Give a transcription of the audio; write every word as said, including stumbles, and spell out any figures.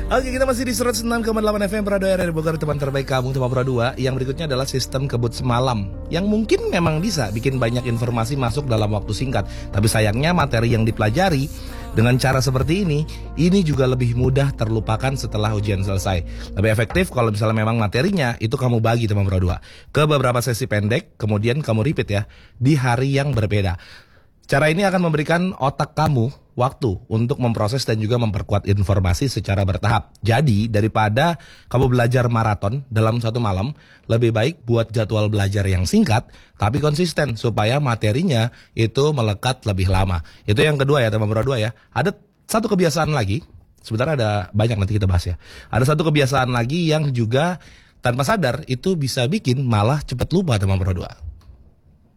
Oke, kita masih di seratus enam koma delapan F M Prado R R Bogor, teman terbaik kamu, teman Pro dua. Yang berikutnya adalah sistem kebut semalam, yang mungkin memang bisa bikin banyak informasi masuk dalam waktu singkat. Tapi sayangnya materi yang dipelajari dengan cara seperti ini, ini juga lebih mudah terlupakan setelah ujian selesai. Lebih efektif kalau misalnya memang materinya itu kamu bagi, teman Pro dua, ke beberapa sesi pendek, kemudian kamu repeat ya, di hari yang berbeda. Cara ini akan memberikan otak kamu waktu untuk memproses dan juga memperkuat informasi secara bertahap. Jadi daripada kamu belajar maraton dalam satu malam, lebih baik buat jadwal belajar yang singkat tapi konsisten supaya materinya itu melekat lebih lama. Itu yang kedua ya, teman Pro dua ya. Ada satu kebiasaan lagi, sebenarnya ada banyak, nanti kita bahas ya. Ada satu kebiasaan lagi yang juga tanpa sadar itu bisa bikin malah cepat lupa, teman Pro dua.